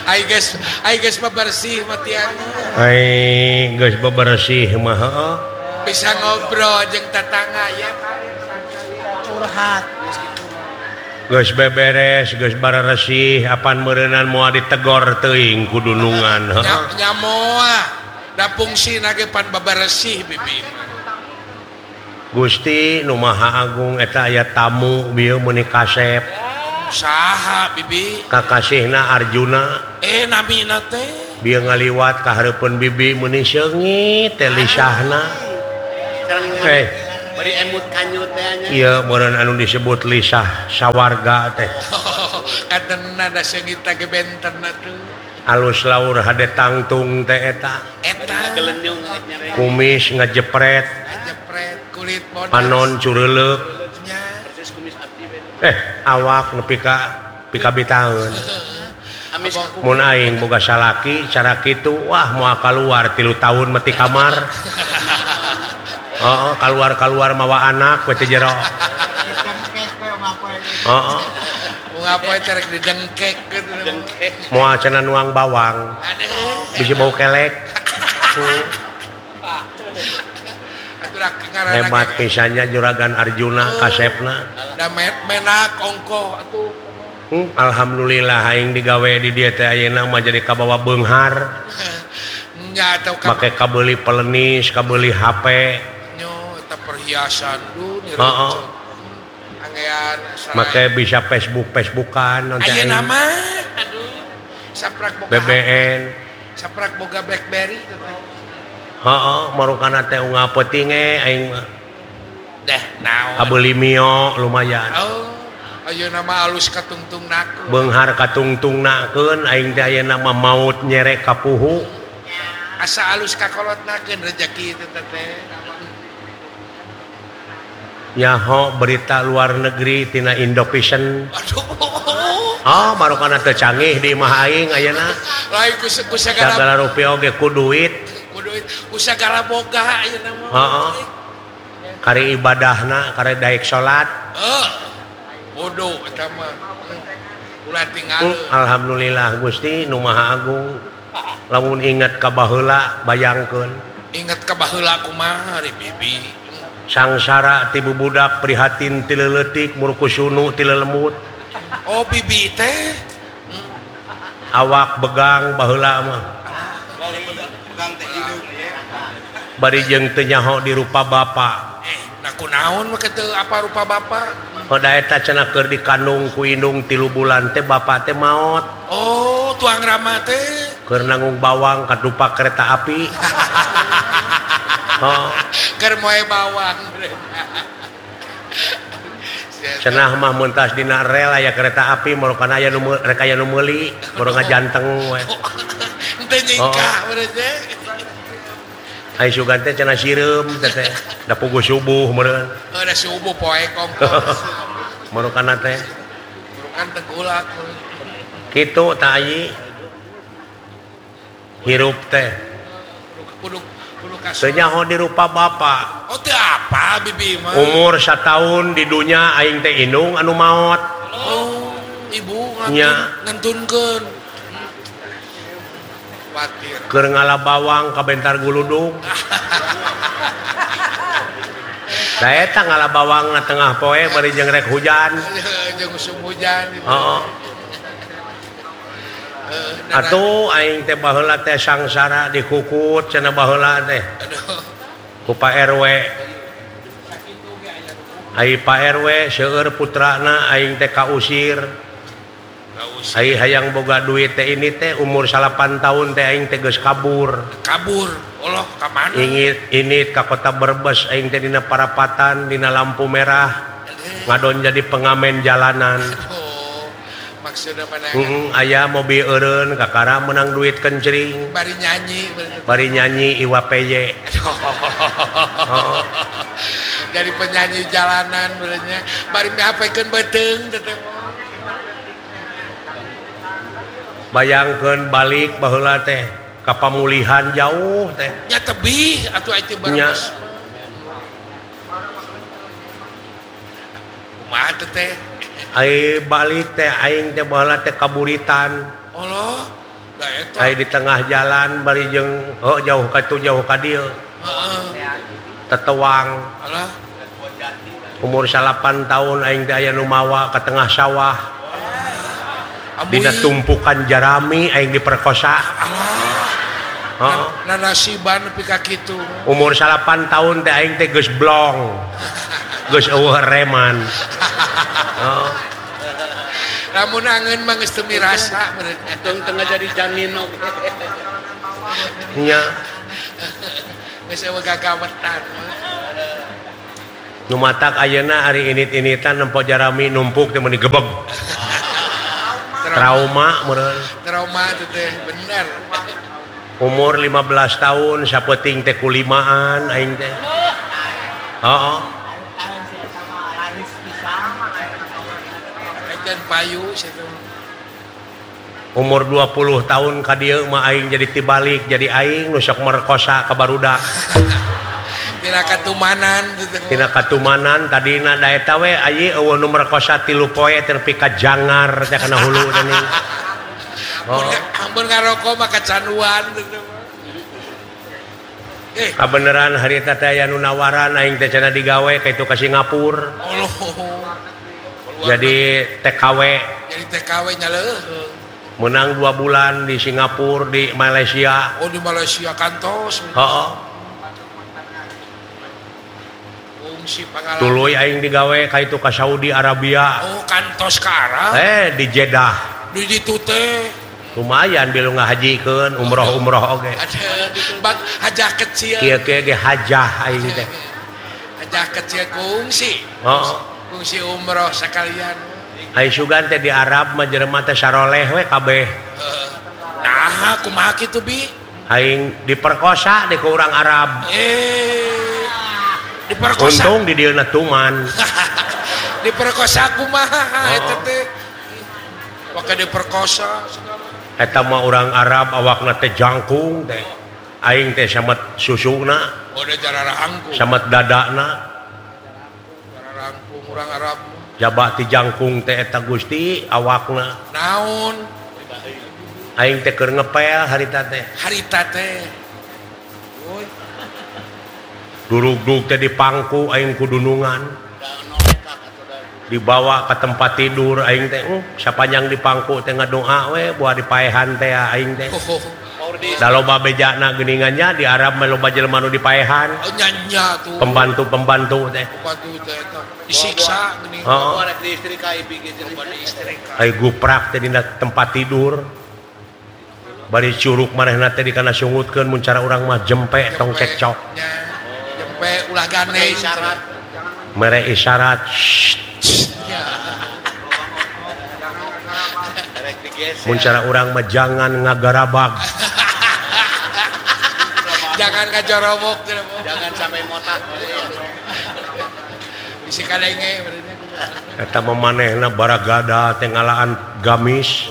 Guys bebersih matian. Geus bebersih mah heeh. Bisa ngobrol jeung tetangga ya. Curhat. Geus beberes, geus bareresih, apan meureunnan moal ditegor teuing ku dunungan heeh. Nya moal. Da fungsina ge pan bebersih bibi. Gusti Nu Maha Agung eta aya tamu bieu meuni kasep. Saha bibi? Kakasihna Arjuna. Namina teh. Bieu ngaliwat ka hareupeun bibi meuni seungit teh lisahna. Bari emut kanyut teh nya. Ieu meureun anu disebut lisah sawarga teh. Kadena da seungit ge bentenna tuh. Alus laur hade tangtung teh eta. Eta Gelenyung nyare. Kumis ngajepret, jepret kulit bodas. panon cureuleuk. Nya. Persis kumis abdi we. Awak nepi ka bitaeun. Amis Mun aing boga salaki cara kitu wah moal kaluar 3 tahun mati kamar. Heeh, kaluar mawa anak we teh jero. Heeh, Ngapoe terek didengkekeun. moal cenah nuang bawang. Bisi bau kelek. Aturak ngaranna Hebat pisannya juragan Arjuna kasepna. da menak ongkoh atuh. Alhamdulillah aing digawe di dieu teh ayeuna mah jadi kabawa beunghar. Nya atau ka Make kabeuli pelenis, kabeuli HP. nyo eta perhiasan du ni Heeh. Angean Make bisa Facebookan nanti ayeuna aing mah aduh saprak boga BBN. saprak boga BlackBerry Heeh, marukana teh unggah peuting aing mah. dah naon Kabeuli mio lumayan. oh ayeuna mah alus katungtungnakeun Beunghar katungtungnakeun aing teh ayeuna mah maut nyerek ka puhu. asa alus kakolotnakeun rezeki teh teh Nyaho berita luar negeri tina Indovision. aduh Marukana teu canggih di imah aing ayeuna. lain kusagala Sagala rupiah oge ku duit. kudu kusagala boga ayeuna mah Heeh. Kari ibadahna, kari daek salat. bodoh eta mah ulah tinggal Alhamdulillah Gusti Nu Maha Agung. Lamun inget ka baheula bayangkeun. ingat ka baheula kumaha ari bibi Sangsara ti bubudak prihatin ti leuleutik murku sunu ti lelemut. oh bibi teh Awak begang baheula mah. pegang teh indung ya. Bari jeung teu nyaho di rupa bapa. nah kunaon mah kitu apa rupa bapak Pada eta cenah keur dikandung ku indung 3 bulan teh bapa teh maot. oh tuang rama teh Keur nanggung bawang ka dupa kereta api. Oh, keur moe bawang cenah mah mentas dina rel aya kereta api marukana aya nu rek aya nu meuli, baru ngajanteng we. teu nyingkah bener teh Ai sugan teh cenah sireum teh teh. Da puguh subuh meureun. ada subuh poe kompos Marukana teh kan tegulak kitu tah ayi. Hirup teh kudu teu nyaho di rupa bapa. oh teu apa bibi mah Umur 1 tahun di dunya aing teh indung anu maot. oh ibu Nya. ngantunkeun khawatir Keur ngala bawang ka bentar guludug. Da eta ngala bawang na tengah poe bari jeung rek hujan. jeung musim hujan gitu. Heeh. Atuh aing teh baheula teh sangsara dikukut cenah baheula teh Aduh. ku Pak RW. Ai Pak RW seueur putrana aing teh kausir. Gak usah. Ai hayang boga duit teh ini teh umur 8 tahun teh aing teh geus kabur. Kabur. Allah ka mana? Ini ka kota Brebes aing teh dina parapatan dina lampu merah ngadon jadi pengamen jalanan. Oh, maksudnya mana? Aya mobil eureun kakara menang duit kencring. Bari nyanyi. bener. Bari nyanyi Iwa PY. Oh. Dari penyanyi jalanan benernya. Bari mehapkeun beuteung teteh. Bayangkeun balik baheula teh ka pamulihan jauh teh. Nya tebih atuh aya teh Nya. Brebes. Kumaha teh? Ai balik teh aing teh baheula teh kaburitan. Allah. Da eta. Ai di tengah jalan bari jeung jauh ka dieu Heeh. tetewang Alah. umur 8 tahun aing teh aya nu mawa ka tengah sawah Amuy. dina tumpukan jarami aing diperkosa. Heeh. Nasiban nepi ka kitu. Umur 8 tahun teh aing teh geus blong. Geus eueuh reman. Heeh. Lamun angeun mah geus teu mirasa bener. Tengah jadi janin oke. Nya Geus eueuh gagawetan. nu matak ayeuna ari init-initan nempo jarami numpuk teh mun digebeg. Trauma meureun. Trauma itu teh bener. Umur 15 tahun sapeuting teh kulimaan aing teh. Heeh. Ajan payu situ. Umur 20 tahun ka dieu mah aing jadi tibalik jadi aing nu sok merkosa ka barudak. Tina katumanan gitu. Tina katumanan tadina da eta we ayi eueuh nu merkosa 3 poe teh nepi ka jangar teh kana hulu teh nih. Ampun ngarokok mah kecanduan gitu. Kabeneran harita teh aya nu nawaran aing teh cenah digawe ka itu ka Singapura. Allah. Jadi TKW. Jadi TKW nya leuh. Menang 2 bulan di Singapura di Malaysia. Oh di Malaysia kantos. Heeh. Fungsi pangalaman. Tuluy aing digawe ka itu ka Saudi Arabia. Oh kantos ka Arab. Di Jeddah. Di ditu teh. Lumayan bilu ngahajikeun umroh oge. Ada bak hajah kecil. Kieu-kieu ge hajah aing teh. Hajah kecil kungsi. Heeh. Kungsi umroh sekalian. Ai sugan teh di Arab mah jelema teh saroleh we kabeh. Nah, kumaha kitu bi? Aing diperkosa di ku urang Arab. Diperkosa. Untung di dieuna tuman. Diperkosa kumaha eta teh? Maka diperkosa segala. Eta mah urang Arab awakna teh jangkung teh. Aing teh samet susuna, Oh, da jararangkung. samet dadana. Jararangkung urang Arab. Jaba ti jangkung teh eta Gusti awakna. Naon? Aing teh keur ngepel harita teh. Harita teh. Woi, Durug-durug teh di pangku aing kudunungan. Dibawa ke tempat tidur aing teh sapanjang di pangku teh ngadoa we buah dipaehan teh aing teh. Da loba bejana geuningannya di Arab mah loba jelema nu dipaehan. oh, nyanya tuh. Pembantu teh. Pembantu teh eta. Disiksa geuning. Heeh. Ada di istri kai bikin jadi Ai guprak teh dina tempat tidur. Bari curug manehna teh dikana sungutkeun mun cara urang mah jempe tong cekcok. Jempe ulah gane isyarat. Mere isyarat. Ya. Rek digeser. Mun cara urang mah jangan ngagarabag. Jangan ngajorobok teh. Jangan sampai motak. Bisi kalenge benernya. Eta mah manehna baragada teh ngalaan gamis.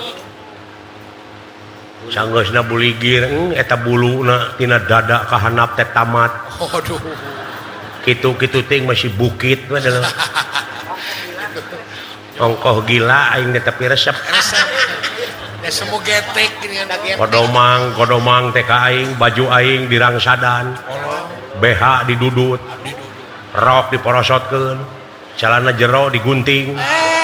Sanggeusna buligir eta buluna tina dada ka handap teh tamat. Aduh. Kitu-kitu ting masih bukit we adalah. Ongkoh gila aing teh tapi resep. Ya semua getek gini kan. Kodomang teh ka aing, baju aing dirangsadan. BH didudut. Rok diporosotkeun. Celana jero digunting.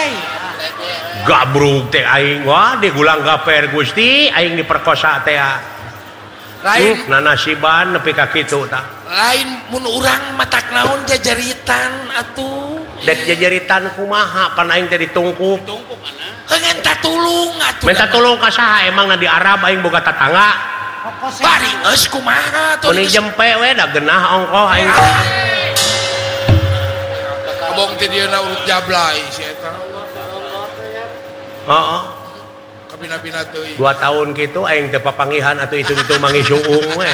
Gabrug teh aing wah digulang gaper Gusti aing diperkosa teh. Lain Nanasiban nepi ka kitu tah. lain mun urang matak naon jajaritan atuh. Dek jajaritan kumaha pan aing teh ditungkup. Tungku mana? Minta tulung atuh. Minta tulung ka saha emang di Arab aing boga tetangga. Bari geus kumaha tuh. Mun jempe we da geunah ongkoh aing. Abong teh dieuna urut jablay si eta. Heeh. Kabina-bina teuing. 2 tahun gitu aing teh papangihan atuh itu mangi suung we.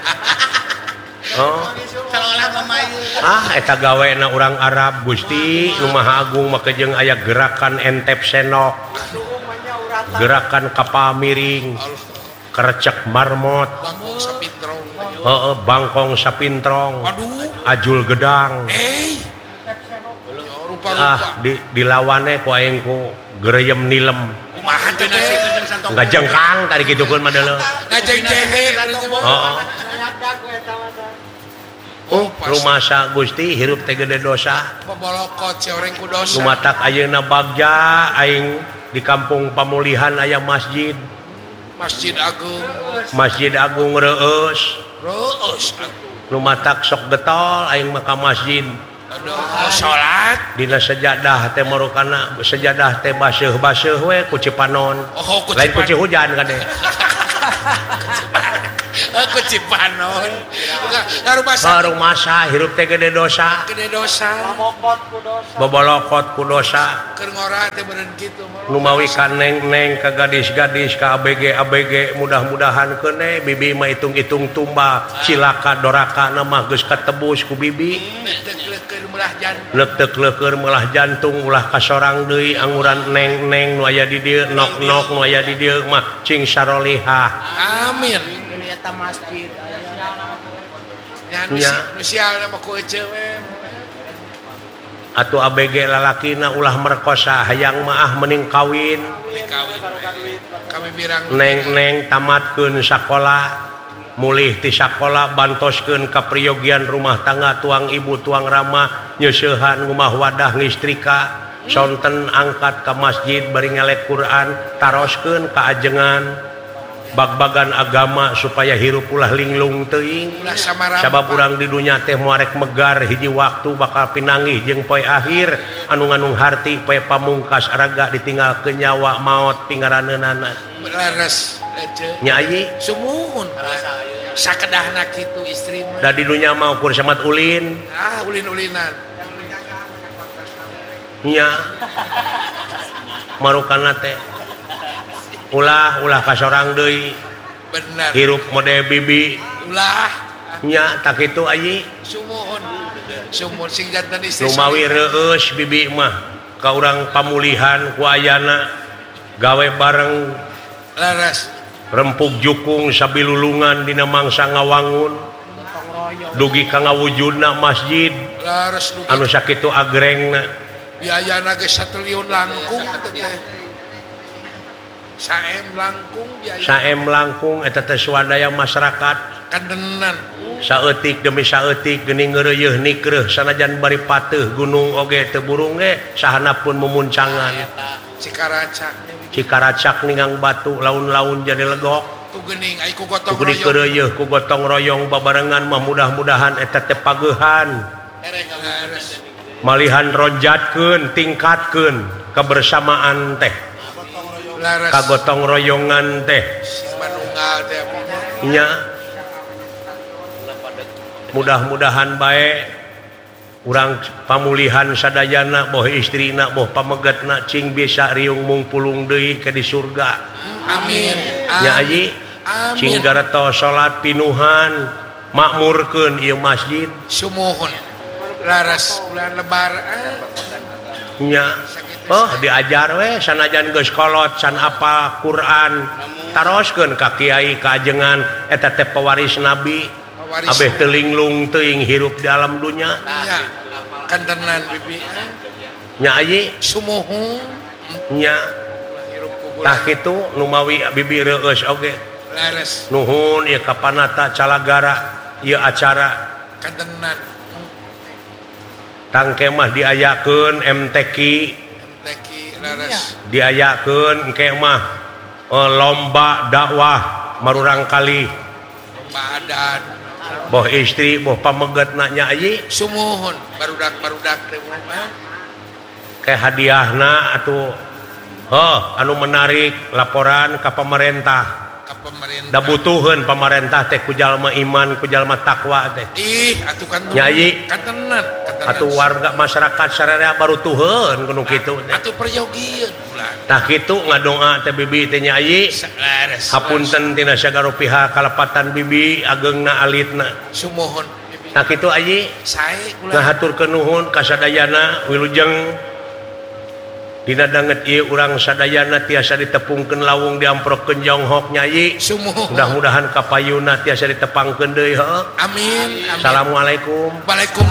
Oh. Seolah memayu. Eta gawena urang Arab Gusti nu Maha Agung make jeung aya gerakan entep senok. Gerakan kapal miring. Kerecek marmot. Bangkong sapintrong. Heeh, bangkong sapintrong. Waduh. Ajul gedang. Rupa-rupa. Dilawane ku aing ku gereyem nilem. kumaha teh nggak jengkang tadi gitu kan madela ngajeng jehe rumasa Gusti hirup teh gede dosa Pabolokot coreng ku dosa lumatak ayeuna bagja aing di kampung Pamulihan aya masjid Masjid Agung Reus lumatak sok getol aing maka masjid salat dina sejadah teh marukana sejadah teh baseuh-baseuh we ku Cipanon lain ku Cihujan kan deh ku Cipanon rumasa hirup teh gede dosa bobolokot ku dosa keur ngora teh beureun kitu nu mawi ka neng-neng ka gadis-gadis ka ABG mudah-mudahan keune bibi mah hitung-hitung tumba cilaka doraka mah geus katebus ku bibi leuk-leukeur melah jantung ulah kasorang deui anguran neng-neng nu aya di dieu nok-nok nu aya di dieu mah cing sarolihah amin eta masjid nya nu sial mah ku ceuwe atuh ABG lalakina ulah merkosa hayang maah mending kawin kami birang neng-neng tamatkeun sakola mulih ti sakola bantoskeun ka priyogian rumah tangga tuang ibu tuang rama nyeusehan ngumah wadah ngistrika sonten angkat ka masjid bari ngelek Quran taroskeun ka ajengan bag-bagan agama supaya hirup ulah linglung teuing sabab urang di dunya teh moarek megar hiji waktu bakal pinanggih jeung poe akhir anu nganung harti poe pamungkas araga ditinggalkeun nyawa maot pingaraneunana leres nyai sumuhun sakedahna kitu istri mah da di dunya mah ukur samat ulin ulin-ulinan nya marukana teh ulah kasorang deui bener hirup mode bibi ulah nya tak kitu ayi sumuhun sing janten istri lumawi reus bibi mah ka urang Pamulihan ku ayana gawe bareng leres rempuk jukung sabilulungan dina mangsa ngawangun dugi ka ngawujudna masjid leres anu sakitu agrengna biayana ge 1 triliun langkung teh saem langkung eta teh swadaya masyarakat kandenan saeutik demi saeutik geuning ngeureuyeuh nikreuh sanajan bari pateuh gunung oge teu burung ge sahanapun mumuncangan cikaracak ningang batu laun-laun jadi legok tu geuning ai ku gotong royong keureuyeuh ku gotong royong babarengan mah mudah-mudahan eta teh pageuhan malihan ronjatkeun tingkatkeun kebersamaan teh kagotong royongan teh nya mudah-mudahan bae urang Pamulihan sadayana boh istrina boh pamegetna cing bisa riung mungpulung deui ke di surga amin nya aji cing gareto salat pinuhan makmurkeun ieu masjid sumuhun laras bulan lebar nya diajar we sanajan geus kolot san apal Quran taroskeun ka kiai ka ajengan eta teh pewaris nabi abeh teu linglung teuing hirup di alam dunya nya kandenan bibi nya ayi sumuhun nya tah kitu nu mawi bibi reus oge leres nuhun ieu kapanata calagara ieu acara kandenan tangke mah diayakeun MTQ diayakeun engke mah lomba dakwah marurang kali lomba adat boh istri boh pamegetna nya ayi sumuhun barudak teh ke hadiahna atuh anu menarik laporan ka pemerintah da butuheun pemerintah teh ku jalma iman ku jalma takwa teh atuh kan nyai kantenan atuh warga masyarakat sararea baru tuheun kudu kitu atuh perjogieun tah kitu ngadoa teh bibi teh nyai hapunten tina sagaro pihak kalepatan bibi ageungna alitna sumuhun tah kitu ayi sae kula ngahaturkeun nuhun ka sadayana wilujeng dina danget ieu urang sadayana tiasa ditepungkeun lawung diamprokkeun jonghok nyai mudah-mudahan kapayuna tiasa ditepangkeun deui heuh amin assalamualaikum waalaikumsalam